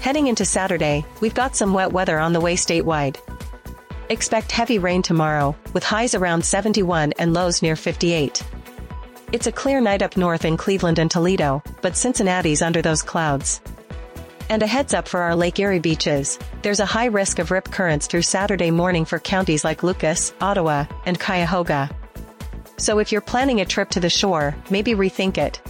Heading into Saturday, we've got some wet weather on the way statewide. Expect heavy rain tomorrow, with highs around 71 and lows near 58. It's a clear night up north in Cleveland and Toledo, but Cincinnati's under those clouds. And a heads up for our Lake Erie beaches, there's a high risk of rip currents through Saturday morning for counties like Lucas, Ottawa, and Cuyahoga. So if you're planning a trip to the shore, maybe rethink it.